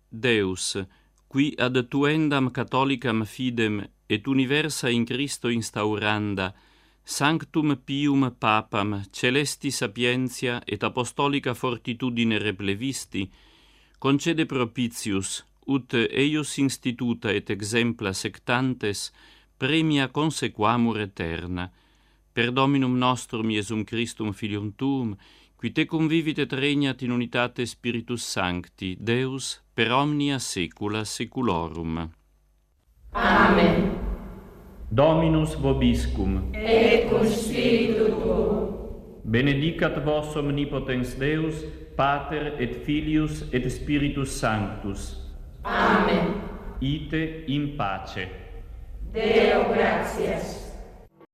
Deus, qui ad tuendam catholicam fidem et universa in Christo instauranda, sanctum pium papam, celesti sapientia et apostolica fortitudine replevisti, concede propitius, ut eius instituta et exempla sectantes, premia consequamur eterna. Per Dominum nostrum Iesum Christum Filium Tuum, qui tecum vivit et regnat in unitate Spiritus Sancti, Deus, per omnia saecula saeculorum. Amen. Dominus vobiscum. Et cum spiritu tuo. Benedicat vos omnipotens Deus, Pater et Filius et Spiritus Sanctus. Amen. Ite in pace. Deo gratias.